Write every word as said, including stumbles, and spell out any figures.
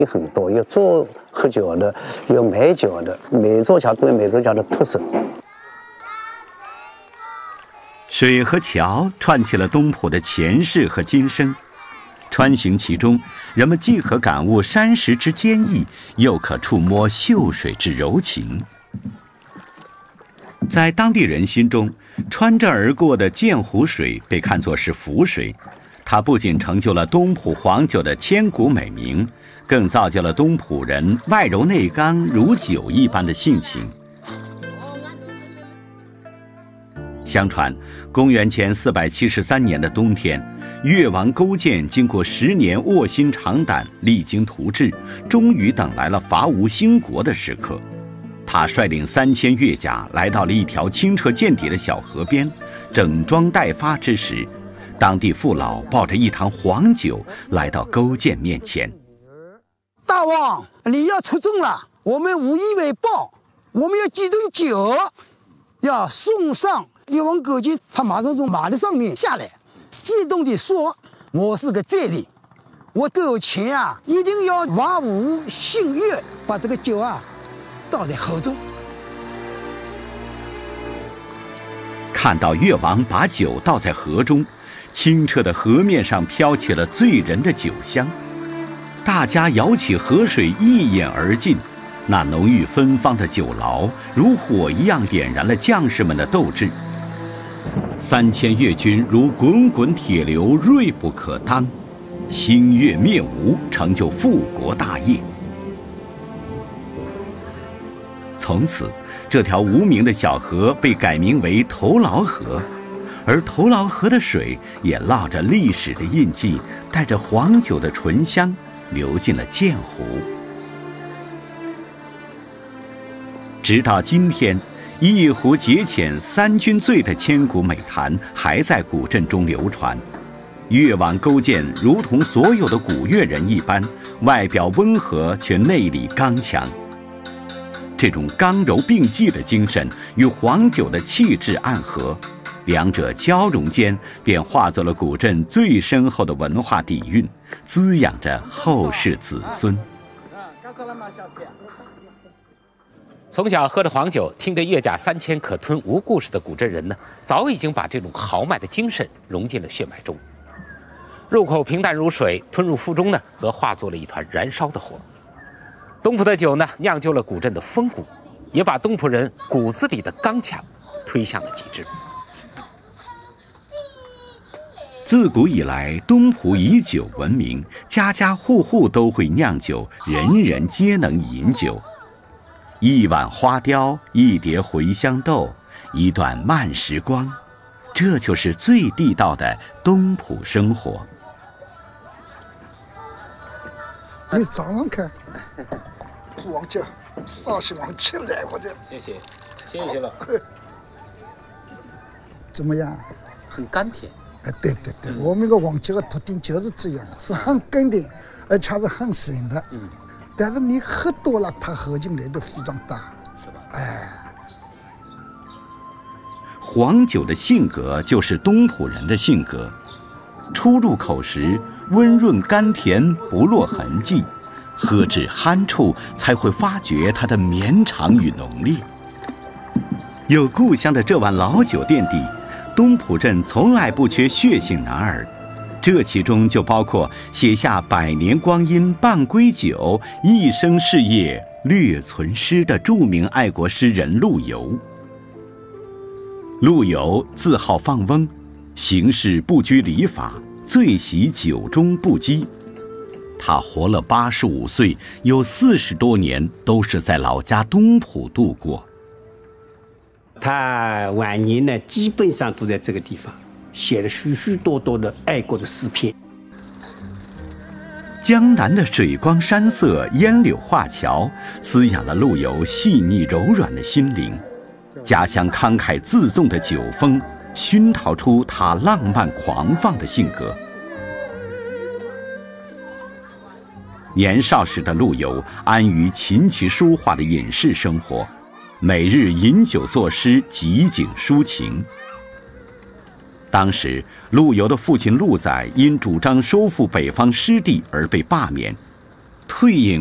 有很多，有做喝酒的，有卖酒的，每座桥都有每座桥的特色。 水和桥串起了东浦的前世和今生，穿行其中，人们既可感悟山石之坚毅，又可触摸秀水之柔情。在当地人心中，穿镇而过的鉴湖水被看作是福水，它不仅成就了东浦黄酒的千古美名，更造就了东浦人外柔内刚如酒一般的性情。相传，公元前四百七十三年的冬天，越王勾践经过十年卧薪尝胆、励精图治，终于等来了伐吴兴国的时刻。他率领三千越甲来到了一条清澈见底的小河边，整装待发之时，当地父老抱着一坛黄酒来到勾践面前。 大王，你要出征了，我们无以为报，我们要几顿酒，要送上。越王勾践他马上从马的上面下来，激动地说：“我是个罪人，我勾践啊，一定要伐吴兴越，把这个酒啊倒在河中。” 看到越王把酒倒在河中，清澈的河面上飘起了醉人的酒香，大家舀起河水一饮而尽。那浓郁芬芳的酒醪如火一样点燃了将士们的斗志。三千越军如滚滚铁流，锐不可当，兴越灭吴，成就复国大业。从此，这条无名的小河被改名为头劳河，而头劳河的水也烙着历史的印记，带着黄酒的醇香，流进了鉴湖。直到今天，一壶解遣三军醉的千古美谈还在古镇中流传。越王勾践如同所有的古越人一般，外表温和却内里刚强。这种刚柔并济的精神与黄酒的气质暗合，两者交融间便化作了古镇最深厚的文化底蕴，滋养着后世子孙。 从小喝着黄酒，听着越甲三千可吞吴故事的古镇人呢，早已经把这种豪迈的精神融进了血脉中。入口平淡如水，吞入腹中呢，则化作了一团燃烧的火。东浦的酒呢，酿就了古镇的风骨，也把东浦人骨子里的刚强推向了极致。 自古以来，东浦以酒闻名，家家户户都会酿酒，人人皆能饮酒。一碗花雕，一碟茴香豆，一段慢时光，这就是最地道的东浦生活。 你早上看，黄酒烧起往起来，或者谢谢，谢谢了。 怎么样？ 很甘甜。 哎，对对对，嗯、我们的黄酒的特点就是这样，是很甘甜，而且是很咸的。嗯。但是你喝多了，它喝进来的非常大，是吧？哎， 黄酒的性格就是东浦人的性格，初入口时温润甘甜，不落痕迹，喝至酣处才会发觉它的绵长与浓烈。有故乡的这碗老酒垫底，东浦镇从来不缺血性男儿。这其中就包括写下百年光阴半归酒，一生事业略存诗的著名爱国诗人陆游。陆游自号放翁，行事不拘礼法，最喜酒中不羁。他活了八十五岁，有四十多年都是在老家东浦度过。 他晚年呢，基本上都在这个地方写了许许多多的爱国的诗篇。 江南的水光山色、烟柳画桥，滋养了陆游细腻柔软的心灵。家乡慷慨自纵的酒风，熏陶出他浪漫狂放的性格。年少时的陆游安于琴棋书画的隐士生活，每日饮酒作诗，极景抒情。当时，陆游的父亲陆载因主张收复北方失地而被罢免， 退隐